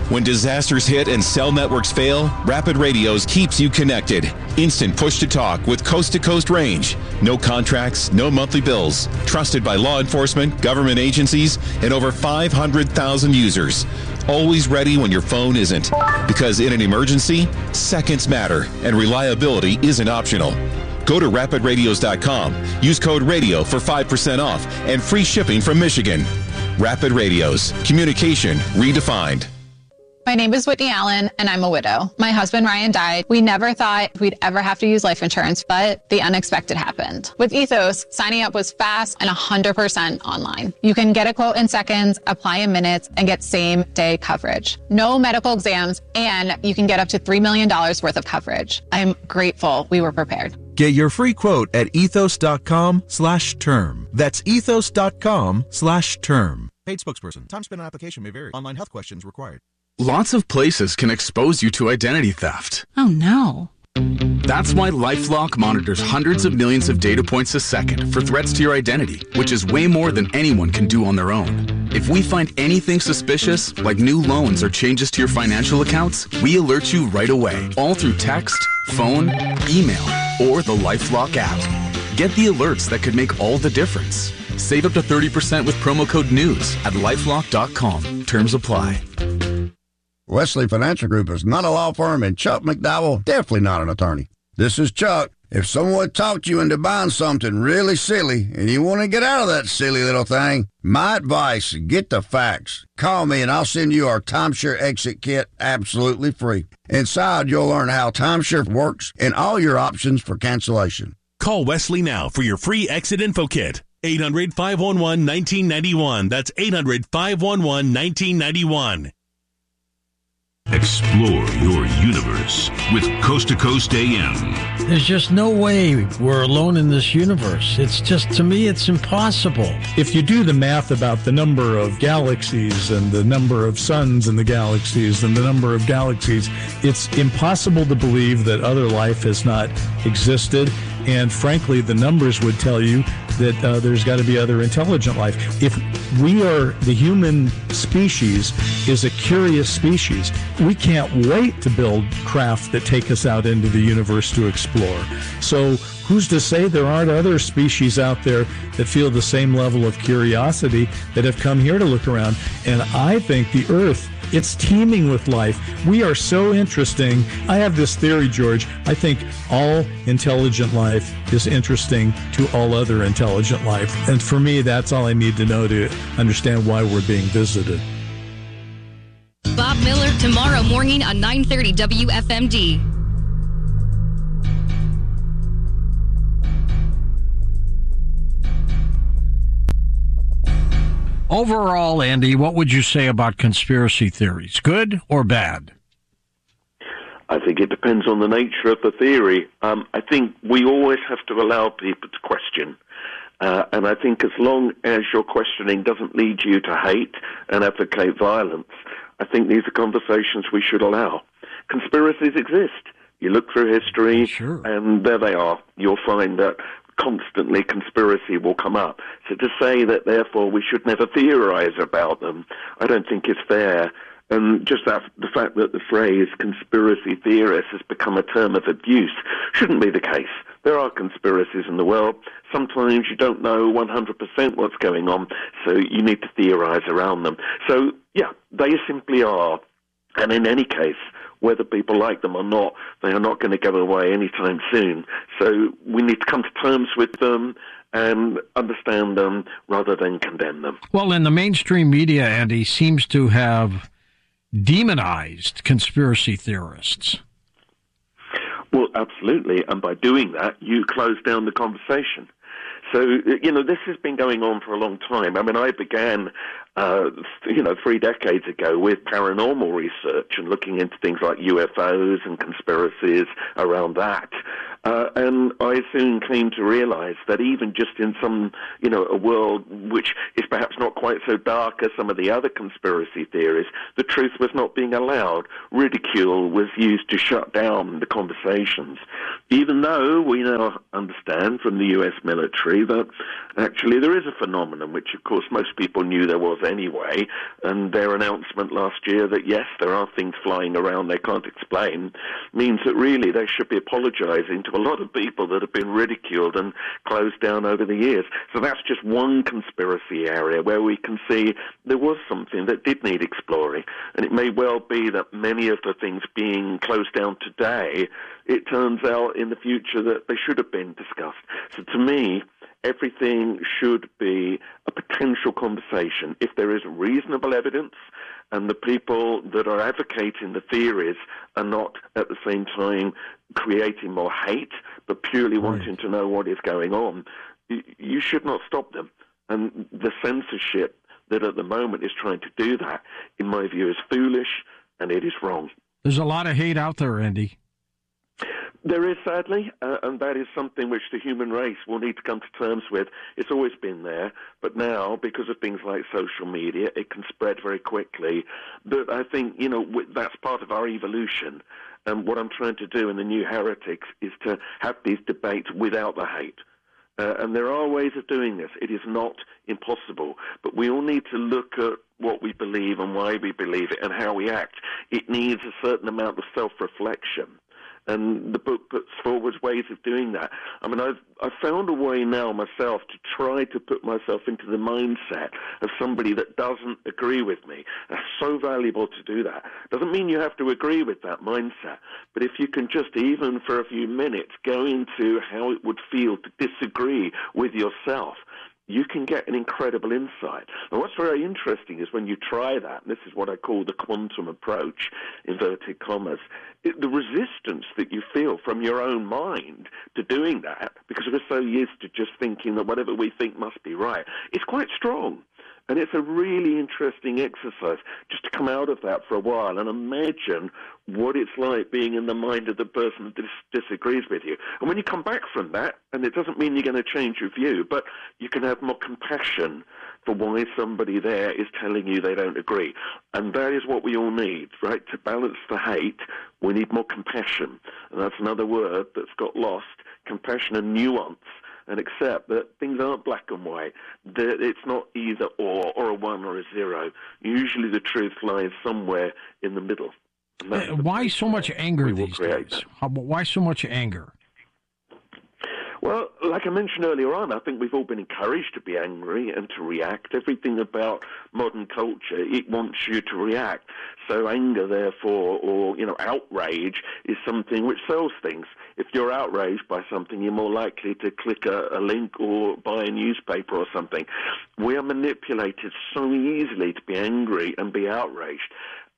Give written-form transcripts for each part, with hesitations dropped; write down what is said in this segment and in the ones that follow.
When disasters hit and cell networks fail, Rapid Radios keeps you connected. Instant push-to-talk with coast-to-coast range. No contracts, no monthly bills. Trusted by law enforcement, government agencies, and over 500,000 users. Always ready when your phone isn't. Because in an emergency, seconds matter, and reliability isn't optional. Go to rapidradios.com. Use code RADIO for 5% off and free shipping from Michigan. Rapid Radios. Communication redefined. My name is Whitney Allen, and I'm a widow. My husband, Ryan, died. We never thought we'd ever have to use life insurance, but the unexpected happened. With Ethos, signing up was fast and 100% online. You can get a quote in seconds, apply in minutes, and get same-day coverage. No medical exams, and you can get up to $3 million worth of coverage. I'm grateful we were prepared. Get your free quote at ethos.com/term. That's ethos.com/term. Paid spokesperson. Time spent on application may vary. Online health questions required. Lots of places can expose you to identity theft. Oh, no. That's why LifeLock monitors hundreds of millions of data points a second for threats to your identity, which is way more than anyone can do on their own. If we find anything suspicious, like new loans or changes to your financial accounts, we alert you right away, all through text, phone, email, or the LifeLock app. Get the alerts that could make all the difference. Save up to 30% with promo code NEWS at lifelock.com. Terms apply. Wesley Financial Group is not a law firm, and Chuck McDowell definitely not an attorney. This is Chuck. If someone talked you into buying something really silly and you want to get out of that silly little thing, my advice, get the facts. Call me and I'll send you our Timeshare Exit Kit absolutely free. Inside, you'll learn how timeshare works and all your options for cancellation. Call Wesley now for your free Exit Info Kit. 800-511-1991. That's 800-511-1991. Explore your universe with Coast to Coast AM. There's just no way we're alone in this universe. It's just, to me, it's impossible. If you do the math about the number of galaxies and the number of suns in the galaxies and the number of galaxies, it's impossible to believe that other life has not existed. And frankly, the numbers would tell you that there's got to be other intelligent life. If we are, the human species is a curious species, we can't wait to build craft that take us out into the universe to explore. So who's to say there aren't other species out there that feel the same level of curiosity that have come here to look around? And I think the Earth, it's teeming with life. We are so interesting. I have this theory, George. I think all intelligent life is interesting to all other intelligent life. And for me, that's all I need to know to understand why we're being visited. Bob Miller tomorrow morning on 930 WFMD. Overall, Andy, what would you say about conspiracy theories? Good or bad? I think it depends on the nature of the theory. I think we always have to allow people to question. And I think as long as your questioning doesn't lead you to hate and advocate violence, I think these are conversations we should allow. Conspiracies exist. You look through history, sure, and there they are. You'll find that constantly conspiracy will come up. So to say that, therefore, we should never theorize about them, I don't think is fair. And just the fact that the phrase conspiracy theorist has become a term of abuse shouldn't be the case. There are conspiracies in the world. Sometimes you don't know 100% what's going on, so you need to theorize around them. So, yeah, they simply are. And in any case, whether people like them or not, they are not going to go away anytime soon. So we need to come to terms with them and understand them rather than condemn them. Well, in the mainstream media, Andy, seems to have demonized conspiracy theorists. Well, absolutely. And by doing that, you close down the conversation. So, this has been going on for a long time. I mean, I began, 3 decades ago with paranormal research and looking into things like UFOs and conspiracies around that. And I soon came to realize that even just in some, a world which is perhaps not quite so dark as some of the other conspiracy theories, the truth was not being allowed. Ridicule was used to shut down the conversations, even though we now understand from the U.S. military that actually there is a phenomenon, which of course most people knew there was anyway, and their announcement last year that yes, there are things flying around they can't explain, means that really they should be apologizing to a lot of people that have been ridiculed and closed down over the years. So that's just one conspiracy area where we can see there was something that did need exploring, and it may well be that many of the things being closed down today, it turns out in the future that they should have been discussed. So to me, everything should be a potential conversation. If there is reasonable evidence and the people that are advocating the theories are not at the same time creating more hate, but purely wanting to know what is going on, you should not stop them. And the censorship that at the moment is trying to do that, in my view, is foolish and it is wrong. There's a lot of hate out there, Andy. There is, sadly, and that is something which the human race will need to come to terms with. It's always been there, but now, because of things like social media, it can spread very quickly. But I think, that's part of our evolution. And what I'm trying to do in the New Heretics is to have these debates without the hate. And there are ways of doing this. It is not impossible. But we all need to look at what we believe and why we believe it and how we act. It needs a certain amount of self-reflection. And the book puts forward ways of doing that. I mean, I've found a way now myself to try to put myself into the mindset of somebody that doesn't agree with me. That's so valuable to do that. Doesn't mean you have to agree with that mindset, but if you can just, even for a few minutes, go into how it would feel to disagree with yourself, you can get an incredible insight. And what's very interesting is when you try that, and this is what I call the quantum approach, inverted commas, the resistance that you feel from your own mind to doing that, because we're so used to just thinking that whatever we think must be right, is quite strong. And it's a really interesting exercise just to come out of that for a while and imagine what it's like being in the mind of the person that disagrees with you. And when you come back from that, and it doesn't mean you're going to change your view, but you can have more compassion for why somebody there is telling you they don't agree. And that is what we all need, right? To balance the hate, we need more compassion. And that's another word that's got lost, compassion and nuance. And accept that things aren't black and white, that it's not either or a 1 or a 0. Usually the truth lies somewhere in the middle. Why so much anger these days? Why so much anger? Well, like I mentioned earlier on, I think we've all been encouraged to be angry and to react. Everything about modern culture, it wants you to react. So anger, therefore, or, outrage is something which sells things. If you're outraged by something, you're more likely to click a link or buy a newspaper or something. We are manipulated so easily to be angry and be outraged.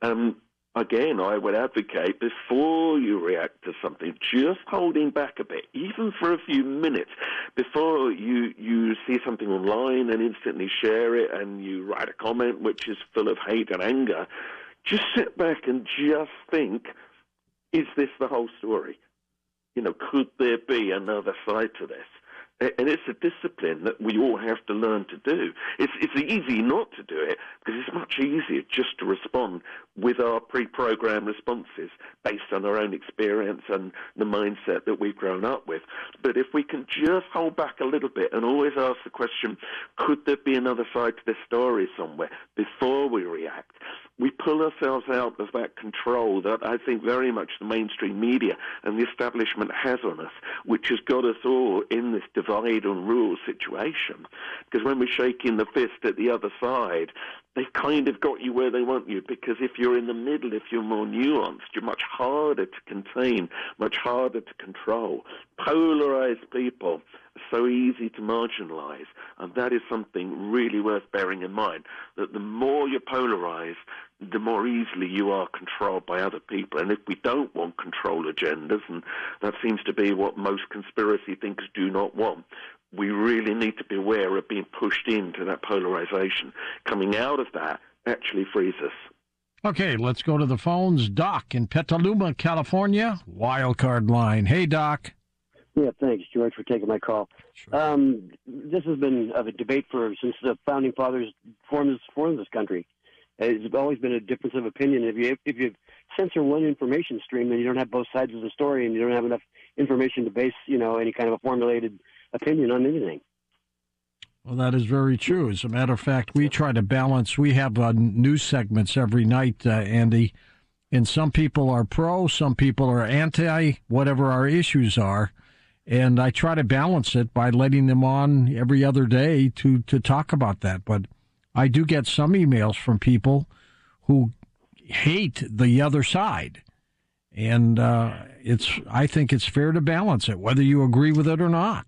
Again, I would advocate, before you react to something, just holding back a bit, even for a few minutes, before you see something online and instantly share it and you write a comment which is full of hate and anger, just sit back and just think, is this the whole story? Could there be another side to this? And it's a discipline that we all have to learn to do. It's easy not to do it because it's much easier just to respond with our pre-programmed responses based on our own experience and the mindset that we've grown up with. But if we can just hold back a little bit and always ask the question, could there be another side to this story somewhere before we react, we pull ourselves out of that control that I think very much the mainstream media and the establishment has on us, which has got us all in this divide and rule situation. Because when we're shaking the fist at the other side, they've kind of got you where they want you, because if you're in the middle, if you're more nuanced, you're much harder to contain, much harder to control. Polarized people are so easy to marginalize, and that is something really worth bearing in mind, that the more you're polarized, the more easily you are controlled by other people. And if we don't want control agendas, and that seems to be what most conspiracy thinkers do not want, we really need to be aware of being pushed into that polarization. Coming out of that actually frees us. Okay, let's go to the phones. Doc in Petaluma, California, wildcard line. Hey, Doc. Yeah, thanks, George, for taking my call. Sure. This has been a debate since the founding fathers formed this country. It's always been a difference of opinion. If you censor one information stream, then you don't have both sides of the story, and you don't have enough information to base, any kind of a formulated opinion on anything. Well, that is very true. As a matter of fact, we try to balance. We have news segments every night, Andy, and some people are pro, some people are anti, whatever our issues are. And I try to balance it by letting them on every other day to talk about that. But I do get some emails from people who hate the other side. And I think it's fair to balance it, whether you agree with it or not.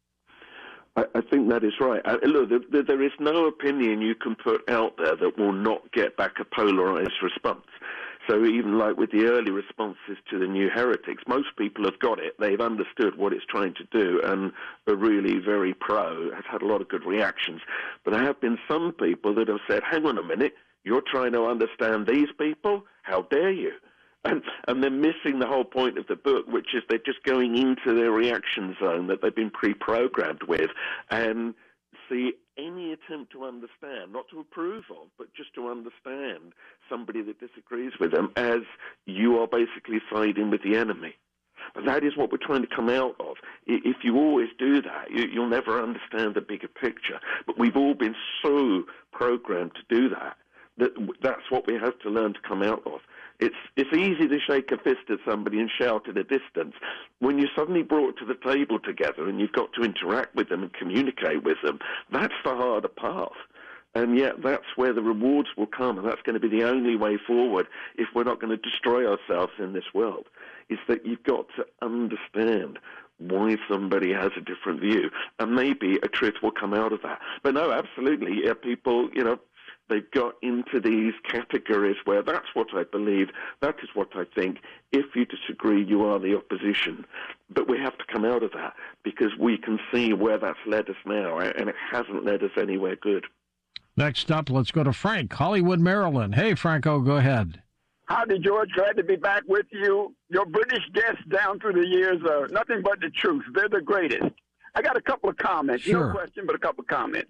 I think that is right. Look, there is no opinion you can put out there that will not get back a polarized response. So even like with the early responses to the New Heretics, most people have got it. They've understood what it's trying to do and are really very pro. Has had a lot of good reactions. But there have been some people that have said, hang on a minute, you're trying to understand these people? How dare you? And they're missing the whole point of the book, which is they're just going into their reaction zone that they've been pre-programmed with and see any attempt to understand, not to approve of, but just to understand somebody that disagrees with them as you are basically siding with the enemy. But that is what we're trying to come out of. If you always do that, you'll never understand the bigger picture. But we've all been so programmed to do that. That's what we have to learn to come out of. It's easy to shake a fist at somebody and shout at a distance. When you're suddenly brought to the table together and you've got to interact with them and communicate with them, that's the harder path. And yet that's where the rewards will come, and that's going to be the only way forward if we're not going to destroy ourselves in this world, is that you've got to understand why somebody has a different view, and maybe a truth will come out of that. But no, absolutely, people, they've got into these categories where that's what I believe, that is what I think. If you disagree, you are the opposition. But we have to come out of that because we can see where that's led us now, and it hasn't led us anywhere good. Next up, let's go to Frank, Hollywood, Maryland. Hey, Franco, go ahead. Howdy, George. Glad to be back with you. Your British guests down through the years are nothing but the truth. They're the greatest. I got a couple of comments. Sure. No question, but a couple of comments.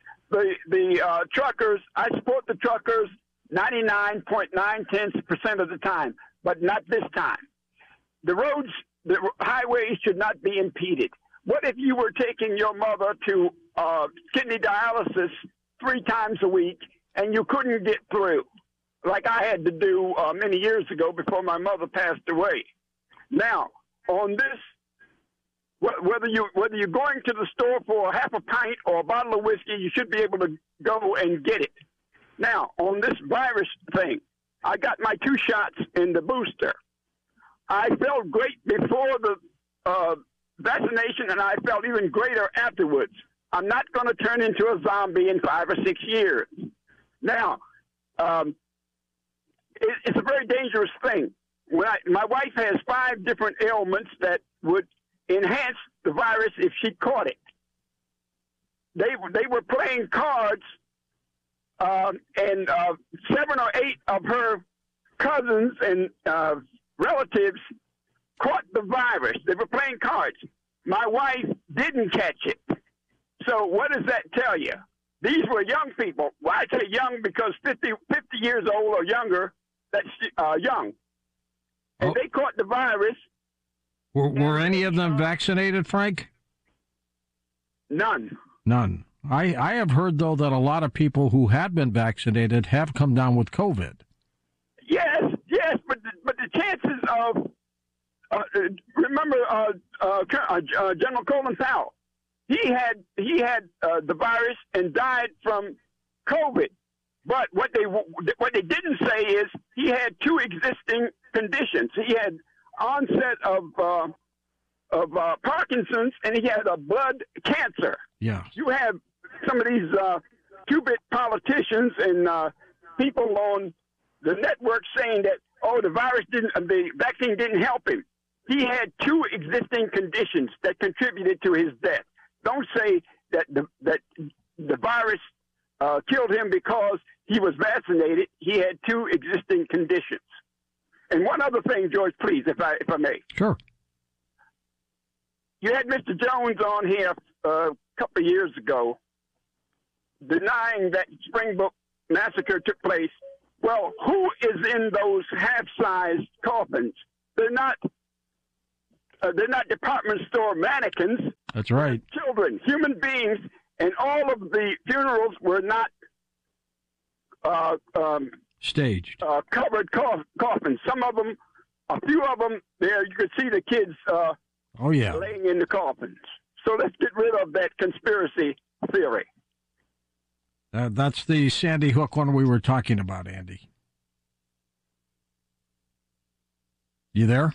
The truckers, I support the truckers 99.9% of the time, but not this time. The roads, the highways should not be impeded. What if you were taking your mother to kidney dialysis 3 times a week and you couldn't get through, like I had to do many years ago before my mother passed away? Now, on this, whether you're going to the store for half a pint or a bottle of whiskey, you should be able to go and get it. Now, on this virus thing, I got my 2 shots in the booster. I felt great before the vaccination, and I felt even greater afterwards. I'm not going to turn into a zombie in 5 or 6 years. Now, it's a very dangerous thing. My wife has 5 different ailments that would enhance the virus if she caught it. They were playing cards, and 7 or 8 of her cousins and relatives caught the virus. They were playing cards. My wife didn't catch it. So what does that tell you? These were young people. Well, I say young because 50 years old or younger, that's young. And they caught the virus. Were any of them vaccinated, Frank? None. I have heard, though, that a lot of people who had been vaccinated have come down with COVID. Yes, but the chances of remember General Colin Powell, he had the virus and died from COVID. But what they didn't say is he had 2 existing conditions. He had onset of Parkinson's, and he had a blood cancer. Yeah. You have some of these 2-bit politicians and people on the network saying that, the vaccine didn't help him. He had 2 existing conditions that contributed to his death. Don't say that the virus killed him because he was vaccinated. He had 2 existing conditions. And one other thing, George, please, if I may. Sure. you had Mr. Jones on here a couple of years ago denying that Springbrook massacre took place. Well, who is in those half-sized coffins? They're not department store mannequins. That's right. Children, human beings, and all of the funerals were not staged. Covered coffins. Some of them, a few of them, there you could see the kids laying in the coffins. So let's get rid of that conspiracy theory. That's the Sandy Hook one we were talking about, Andy. You there?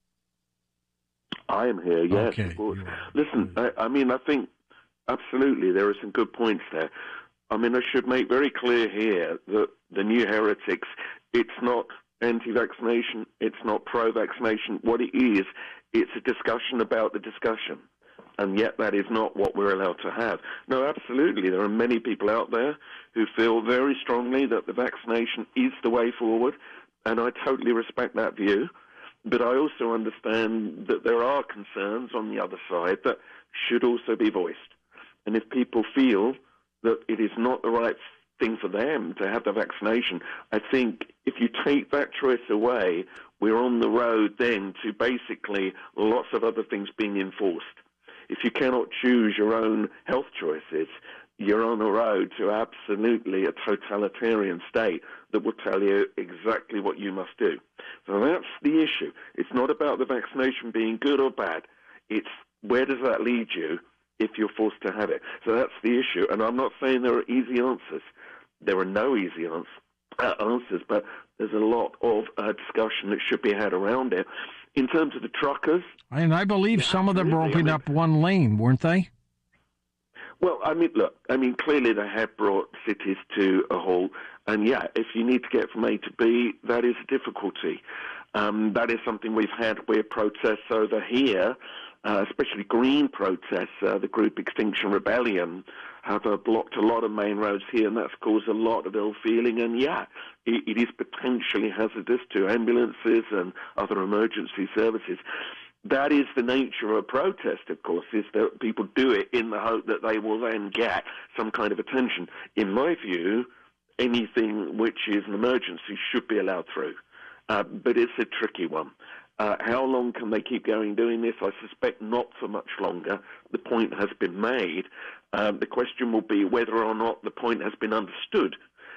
I am here, yes, okay. Of course. Listen, I think absolutely there are some good points there. I mean, I should make very clear here that the New Heretics, it's not anti-vaccination, it's not pro-vaccination. What it is, it's a discussion about the discussion. And yet that is not what we're allowed to have. No, absolutely, there are many people out there who feel very strongly that the vaccination is the way forward, and I totally respect that view. But I also understand that there are concerns on the other side that should also be voiced. And if people feel that it is not the right thing for them to have the vaccination, I think if you take that choice away, we're on the road then to basically lots of other things being enforced. If you cannot choose your own health choices, you're on a road to absolutely a totalitarian state that will tell you exactly what you must do. So that's the issue. It's not about the vaccination being good or bad. It's where does that lead you if you're forced to have it. So that's the issue. And I'm not saying there are easy answers. There are no easy answers, but there's a lot of discussion that should be had around it. In terms of the truckers... And I believe some of them were opening up one lane, weren't they? Well, clearly they have brought cities to a halt. And, yeah, if you need to get from A to B, that is a difficulty. That is something we've had where protests over here, especially green protests, the group Extinction Rebellion, have blocked a lot of main roads here, and that's caused a lot of ill feeling. And, yeah, it is potentially hazardous to ambulances and other emergency services. That is the nature of a protest, of course, is that people do it in the hope that they will then get some kind of attention. In my view, anything which is an emergency should be allowed through. But it's a tricky one. How long can they keep going doing this? I suspect not for much longer. The point has been made. The question will be whether or not the point has been understood,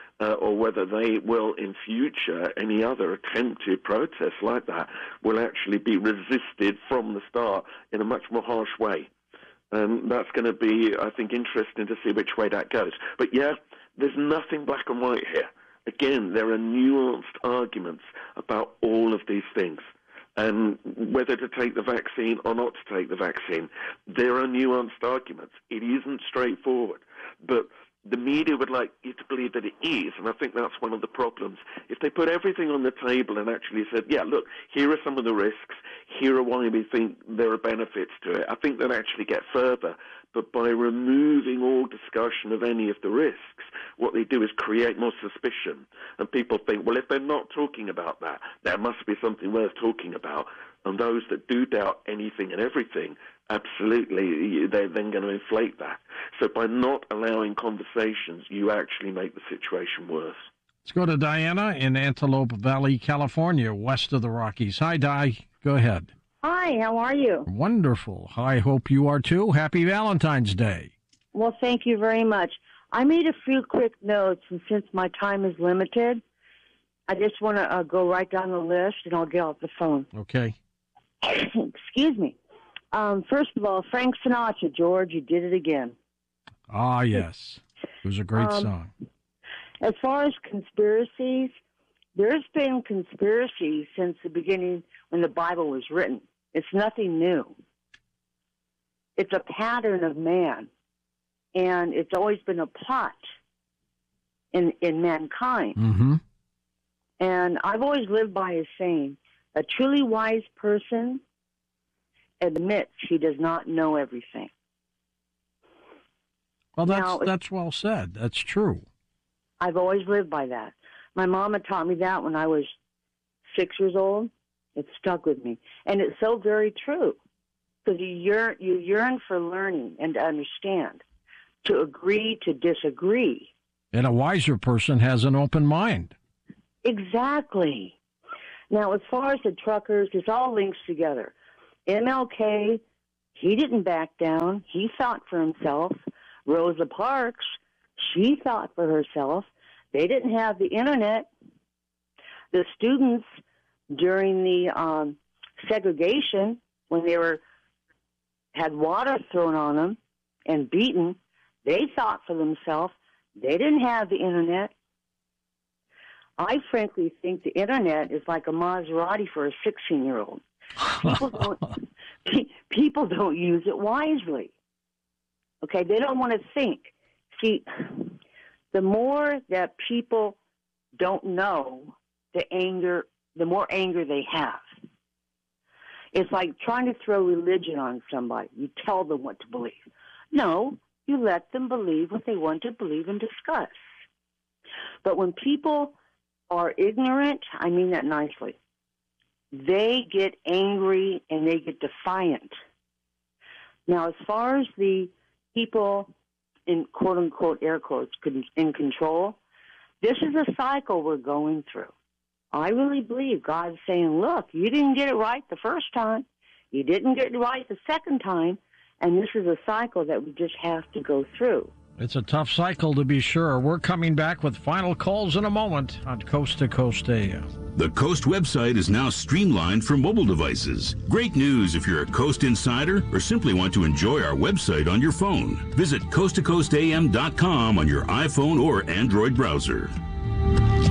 or whether they will, in future, any other attempted protests like that will actually be resisted from the start in a much more harsh way. That's going to be, I think, interesting to see which way that goes. But, yeah, there's nothing black and white here. Again, there are nuanced arguments about all of these things. And whether to take the vaccine or not to take the vaccine, there are nuanced arguments. It isn't straightforward. But the media would like you to believe that it is, and I think that's one of the problems. If they put everything on the table and actually said, yeah, look, here are some of the risks, here are why we think there are benefits to it, I think they'd actually get further. But by removing all discussion of any of the risks, what they do is create more suspicion. And people think, well, if they're not talking about that, there must be something worth talking about. And those that do doubt anything and everything, absolutely, they're then going to inflate that. So by not allowing conversations, you actually make the situation worse. Let's go to Diana in Antelope Valley, California, west of the Rockies. Hi, Di. Go ahead. Hi, how are you? Wonderful. I hope you are too. Happy Valentine's Day. Well, thank you very much. I made a few quick notes, and since my time is limited, I just want to go right down the list, and I'll get off the phone. Okay. Excuse me. First of all, Frank Sinatra, George, you did it again. Ah, yes. It was a great song. As far as conspiracies, there's been conspiracies since the beginning when the Bible was written. It's nothing new. It's a pattern of man, and it's always been a plot in mankind. Mm-hmm. And I've always lived by a saying, a truly wise person admits he does not know everything. Well, that's well said. That's true. I've always lived by that. My mama taught me that when I was 6 years old. It stuck with me. And it's so very true. because you yearn for learning and to understand, to agree to disagree. And a wiser person has an open mind. Exactly. Now, as far as the truckers, this all links together. MLK, he didn't back down. He thought for himself. Rosa Parks, she thought for herself. They didn't have the internet. The students during the segregation, when they had water thrown on them and beaten, they thought for themselves. They didn't have the internet. I frankly think the internet is like a Maserati for a 16-year-old. People don't use it wisely. Okay, they don't want to think. See, the more that people don't know, the more anger they have. It's like trying to throw religion on somebody. You tell them what to believe. No, you let them believe what they want to believe and discuss. But when people are ignorant, I mean that nicely, they get angry and they get defiant. Now, as far as the people in quote-unquote air quotes in control, this is a cycle we're going through. I really believe God's saying, look, you didn't get it right the first time. You didn't get it right the second time. And this is a cycle that we just have to go through. It's a tough cycle, to be sure. We're coming back with final calls in a moment on Coast to Coast AM. The Coast website is now streamlined for mobile devices. Great news if you're a Coast insider or simply want to enjoy our website on your phone. Visit coasttocoastam.com on your iPhone or Android browser.